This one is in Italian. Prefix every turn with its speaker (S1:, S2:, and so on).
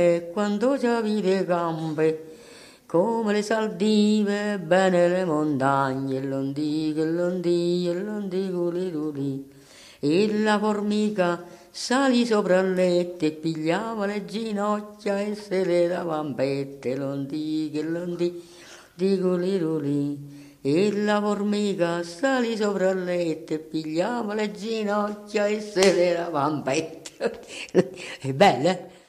S1: E quando c'avevi le gambe come le saldive, bene le montagne, e londi, che londi, e londi, culiruli. E la formica salì sopra il letto e pigliava le ginocchia e se le dava ambette, londi, che londi, di culiruli. E la formica salì sopra il letto e pigliava le ginocchia e se le dava ambette. È bella, eh?